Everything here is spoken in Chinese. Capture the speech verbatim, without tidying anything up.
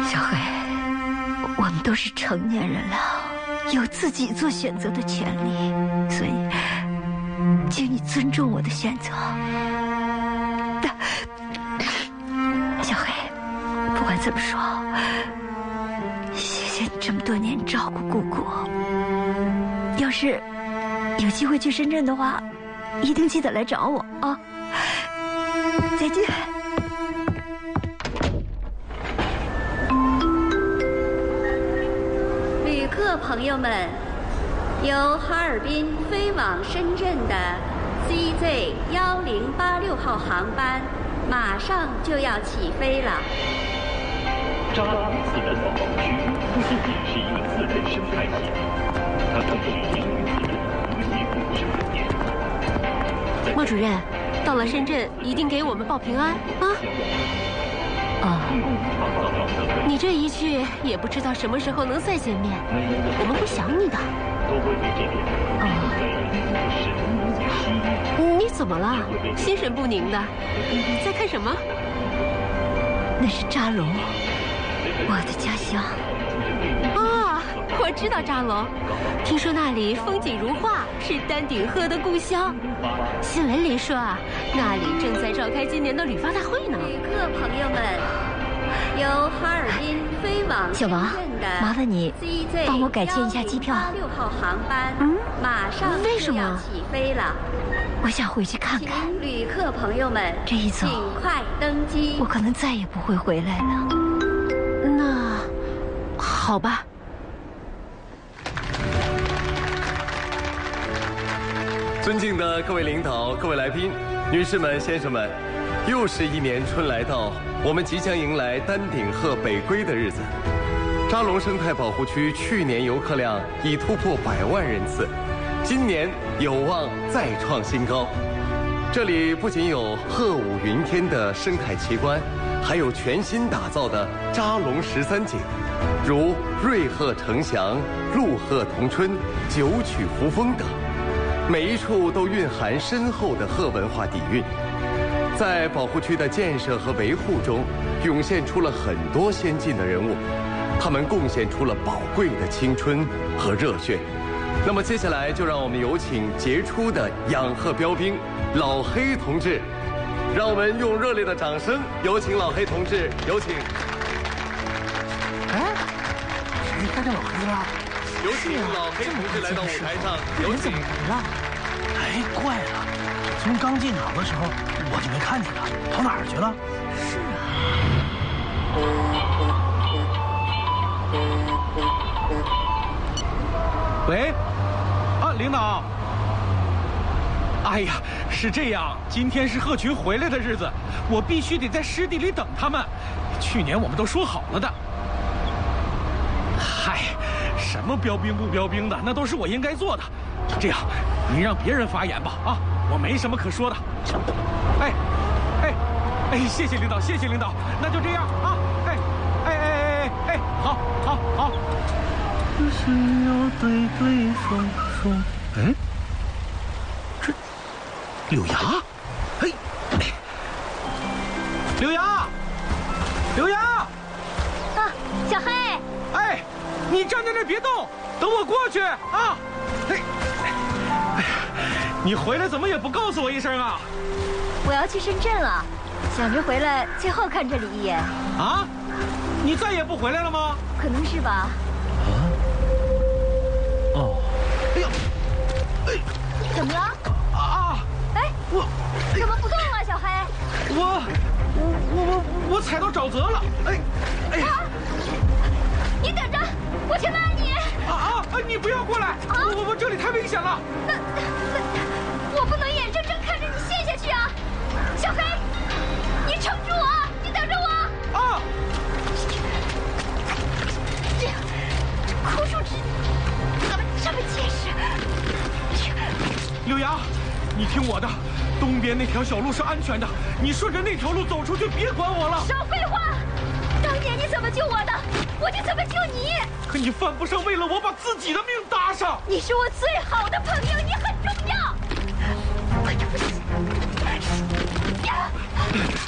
小黑，我们都是成年人了，有自己做选择的权利，所以，请你尊重我的选择。小黑，不管怎么说，谢谢你这么多年照顾姑姑。要是有机会去深圳的话，一定记得来找我啊！再见。 旅客朋友们，由哈尔滨飞往深圳的 C Z 幺零八六号航班马上就要起飞了。 扎龙自然保护区不仅仅是一个自然生态体，它更是人与自然和谐共生的点。 莫主任，到了深圳一定给我们报平安啊！ 啊， 你这一去也不知道什么时候能再见面，我们会想你的。啊，你怎么了？心神不宁的，在看什么？ 那是扎龙，我的家乡。 啊，我知道扎龙，听说那里风景如画，是丹顶鹤的故乡。新闻里说啊，那里正在召开今年的旅发大会呢。 旅客朋友们，由哈尔滨飞往小王，麻烦你帮我改签一下机票。 六号航班， 嗯， 马上为什么起飞了？ 我想回去看看。 请旅客朋友们， 这一走， 尽快登机。 我可能再也不会回来了。 那，好吧。 尊敬的各位领导、各位来宾、女士们、先生们，又是一年春来到，我们即将迎来丹顶鹤北归的日子。扎龙生态保护区去年游客量已突破百万人次，今年有望再创新高。这里不仅有鹤舞云天的生态奇观，还有全新打造的扎龙十三景，如瑞鹤呈祥、鹿鹤同春、九曲扶风等。每一处都蕴含深厚的鹤文化底蕴，在保护区的建设和维护中，涌现出了很多先进的人物，他们贡献出了宝贵的青春和热血。那么接下来就让我们有请杰出的养鹤标兵老黑同志，让我们用热烈的掌声有请老黑同志，有请。 哎，谁看见老黑了？ 有请老黑同志来到舞台上，有请。 哎，怪了，从刚进场的时候我就没看见他，跑哪儿去了？ 是啊。喂，啊，领导。哎呀，是这样，今天是鹤群回来的日子，我必须得在湿地里等他们。去年我们都说好了的。嗨。什么标兵不标兵的，那都是我应该做的。这样，您让别人发言吧，啊，我没什么可说的。哎，哎，哎，谢谢领导，谢谢领导，那就这样啊。哎，哎哎哎哎哎，好，好，好。是要对对双双。嗯，这柳芽，嘿，柳芽，柳芽。 啊，小黑。 哎。你站在那儿别动，等我过去啊！哎，哎呀，你回来怎么也不告诉我一声啊？ 我要去深圳了，想着回来最后看这里一眼。 啊？你再也不回来了吗？ 可能是吧。 啊？哦。哎呀！哎， 怎么了？ 啊！ 哎， 我怎么不动啊，小黑？ 我我我我我踩到沼泽了！哎哎呀！ 你等着，我去拉你！ 啊啊啊！你不要过来！啊！我我这里太危险了。 那那我不能眼睁睁看着你陷下去啊！小黑，你撑住啊！你等着我！ 啊！ 这这枯树枝怎么这么结实？ 柳芽，你听我的，东边那条小路是安全的，你顺着那条路走出去，别管我了。 少废话！当年你怎么救我的，我就怎么救你。 可你犯不上为了我把自己的命搭上。 你是我最好的朋友，你很重要。我就不信。